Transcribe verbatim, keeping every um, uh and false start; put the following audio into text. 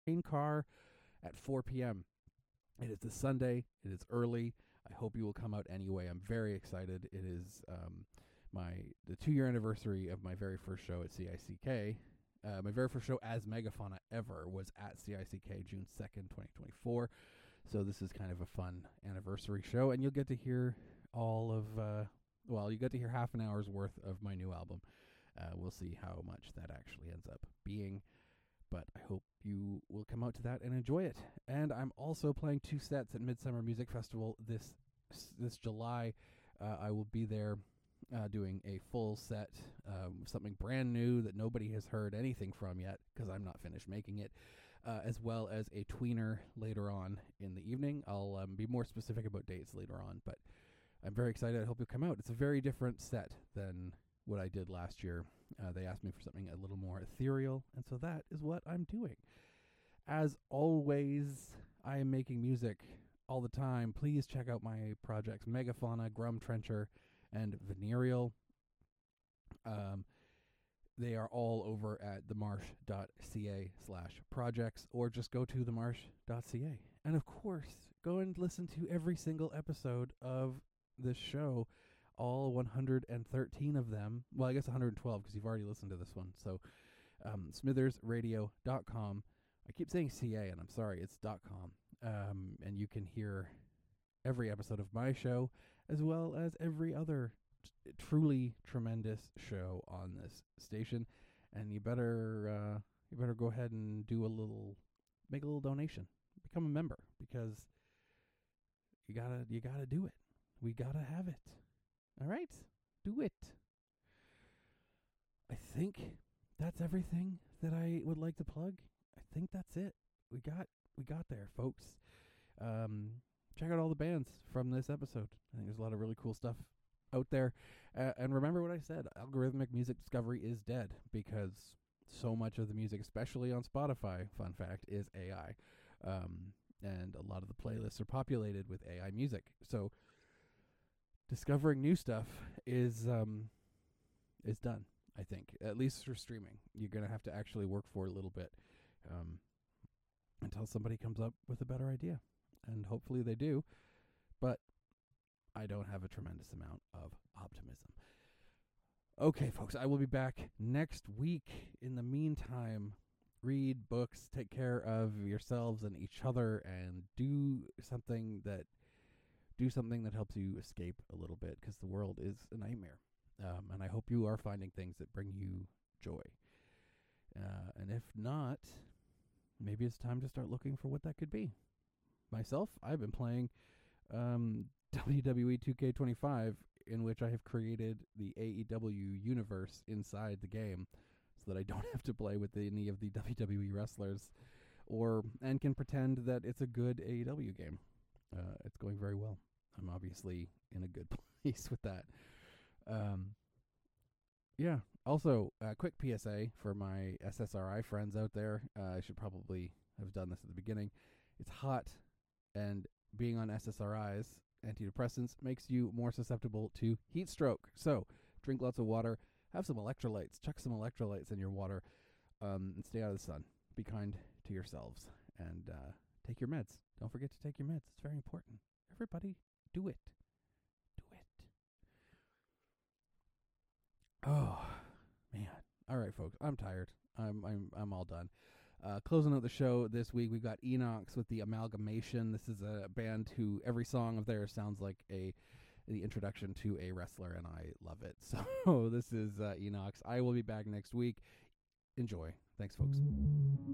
train car at four p.m. It is this Sunday. It is early. I hope you will come out anyway. I'm very excited. It is um, my the two-year anniversary of my very first show at C I C K. Uh, my very first show as Megafauna ever was at C I C K June second, twenty twenty-four. So this is kind of a fun anniversary show, and you'll get to hear all of, uh, well, you get to hear half an hour's worth of my new album. Uh, we'll see how much that actually ends up being, but I hope you will come out to that and enjoy it. And I'm also playing two sets at Midsummer Music Festival this this July. Uh, I will be there uh, doing a full set, um, something brand new that nobody has heard anything from yet because I'm not finished making it. Uh, as well as a tweener later on in the evening. I'll um, be more specific about dates later on, but I'm very excited. I hope you'll come out. It's a very different set than what I did last year. Uh, they asked me for something a little more ethereal, and so that is what I'm doing. As always, I am making music all the time. Please check out my projects, Megafauna, Grum Trencher, and Venereal. Um, They are all over at themarsh.ca slash projects, or just go to themarsh.ca. And of course, go and listen to every single episode of this show, all one hundred thirteen of them. Well, I guess one hundred twelve because you've already listened to this one. So um, smithers radio dot com. I keep saying C A, and I'm sorry, it's .com. Um, and you can hear every episode of my show, as well as every other truly tremendous show on this station, and you better uh, you better go ahead and do a little, make a little donation, become a member, because you gotta you gotta do it. We gotta have it. All right, do it. I think that's everything that I would like to plug. I think that's it. We got we got there, folks. Um, check out all the bands from this episode. I think there's a lot of really cool stuff out there. Uh, and remember what I said, algorithmic music discovery is dead, because so much of the music, especially on Spotify, fun fact, is A I. Um, and a lot of the playlists are populated with A I music. So discovering new stuff is um, is done, I think, at least for streaming. You're going to have to actually work for it a little bit um, until somebody comes up with a better idea. And hopefully they do. But I don't have a tremendous amount of optimism. Okay, folks, I will be back next week. In the meantime, read books, take care of yourselves and each other, and do something that do something that helps you escape a little bit, because the world is a nightmare. Um, and I hope you are finding things that bring you joy. Uh, and if not, maybe it's time to start looking for what that could be. Myself, I've been playing um, W W E two K twenty-five, in which I have created the A E W universe inside the game, so that I don't have to play with any of the W W E wrestlers, or and can pretend that it's a good A E W game. Uh, it's going very well. I'm obviously in a good place with that. Um, yeah. Also, a uh, quick P S A for my S S R I friends out there. Uh, I should probably have done this at the beginning. It's hot, and being on S S R Is, antidepressants, makes you more susceptible to heat stroke. So drink lots of water, have some electrolytes, chuck some electrolytes in your water, um, and stay out of the sun. Be kind to yourselves, and uh, take your meds. Don't forget to take your meds. It's very important. Everybody, do it. Do it. Oh, man. All right, folks. I'm tired. I'm I'm I'm all done. Uh, closing out the show this week, we've got Enox with the Amalgamation. This is a band who every song of theirs sounds like a the introduction to a wrestler, and I love it. So this is uh, Enox. I will be back next week. Enjoy. Thanks, folks.